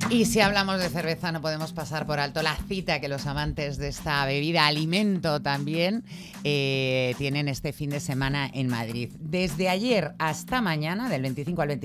Y si hablamos de cerveza no podemos pasar por alto la cita que los amantes de esta bebida, alimento también, tienen este fin de semana en Madrid. Desde ayer hasta mañana, del 25 al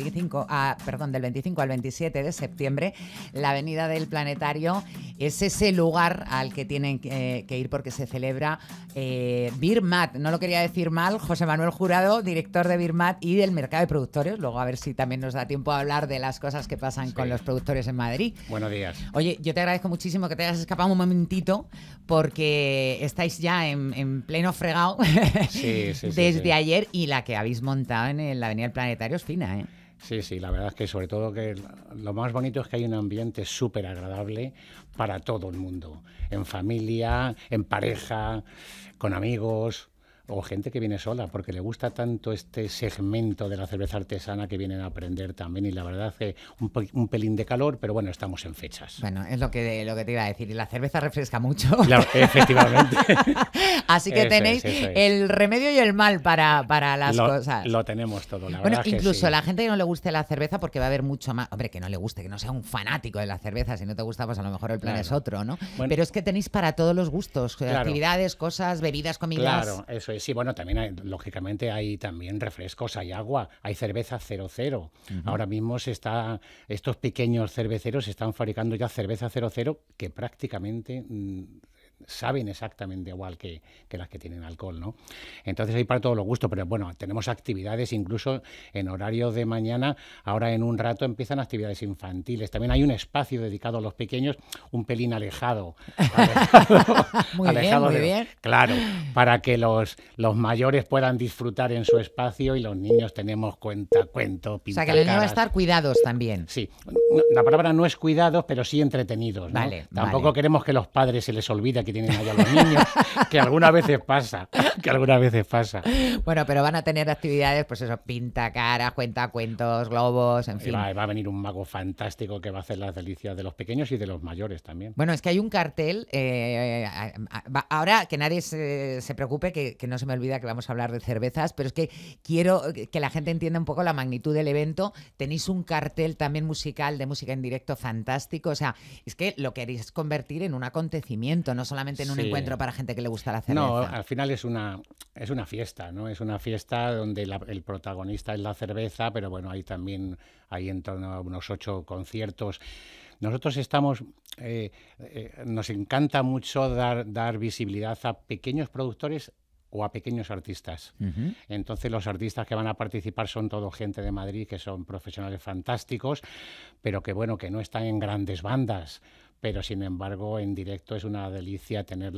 27 de septiembre, la Avenida del Planetario es ese lugar al que tienen que ir porque se celebra Beer Mat. No lo quería decir mal, José Manuel Jurado, director de Beer Mat y del mercado de productores. Luego a ver si también nos da tiempo a hablar de las cosas que pasan con los productores en Madrid. Buenos días. Oye, yo te agradezco muchísimo que te hayas escapado un momentito porque estáis ya en pleno fregado desde ayer, y la que habéis montado en la Avenida del Planetario es fina, ¿eh? Sí, la verdad es que sobre todo que lo más bonito es que hay un ambiente súper agradable para todo el mundo, en familia, en pareja, con amigos o gente que viene sola, porque le gusta tanto este segmento de la cerveza artesana que vienen a aprender también, y la verdad es que un pelín de calor, pero bueno, estamos en fechas. Bueno, es lo que te iba a decir, y la cerveza refresca mucho. Claro, efectivamente. Así que tenéis el remedio y el mal para las cosas. Lo tenemos todo, la bueno, verdad. Incluso que sí. La gente que no le guste la cerveza, porque va a haber mucho más. Hombre, que no le guste, que no sea un fanático de la cerveza. Si no te gusta, pues a lo mejor el plan es otro, ¿no? Bueno, pero es que tenéis para todos los gustos, actividades, cosas, bebidas, comidas. Claro, eso es. Sí, bueno, también lógicamente hay también refrescos, hay agua, hay cerveza 00. Ahora mismo estos pequeños cerveceros están fabricando ya cerveza 00 que prácticamente saben exactamente igual que las que tienen alcohol, ¿no? Entonces hay para todos los gustos, pero bueno, tenemos actividades incluso en horario de mañana. Ahora en un rato empiezan actividades infantiles. También hay un espacio dedicado a los pequeños, un pelín alejado. Muy bien. Claro, para que los mayores puedan disfrutar en su espacio y los niños tenemos cuento, pintacaras. O sea, que los niños van a estar cuidados también. Sí, la palabra no es cuidados, pero sí entretenidos, ¿no? Tampoco queremos que los padres se les olvide que tienen allá los niños, que algunas veces pasa. Bueno, pero van a tener actividades, pues eso, pintacaras, cuentacuentos, globos, en fin. Va a venir un mago fantástico que va a hacer las delicias de los pequeños y de los mayores también. Bueno, es que hay un cartel, ahora que nadie se preocupe, que no se me olvida que vamos a hablar de cervezas, pero es que quiero que la gente entienda un poco la magnitud del evento. Tenéis un cartel también musical, de música en directo fantástico, o sea, es que lo queréis convertir en un acontecimiento, no solamente en un encuentro para gente que le gusta la cerveza. No, al final es una fiesta, ¿no? Es una fiesta donde el protagonista es la cerveza, pero bueno, hay en torno a unos 8 conciertos. Nosotros nos encanta mucho dar visibilidad a pequeños productores o a pequeños artistas. Entonces los artistas que van a participar son todo gente de Madrid, que son profesionales fantásticos, pero que no están en grandes bandas, pero sin embargo en directo es una delicia tener